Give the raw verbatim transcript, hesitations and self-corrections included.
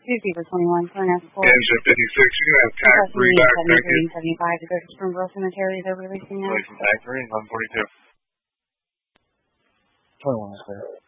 Tuesday for twenty-one, Cornell School. Engine fifty-six, you're going to have tack three back, thank you. seventy-five to go to Springboro Cemetery, they're releasing now. Releasing tack three, eleven forty-two. twenty-one is there.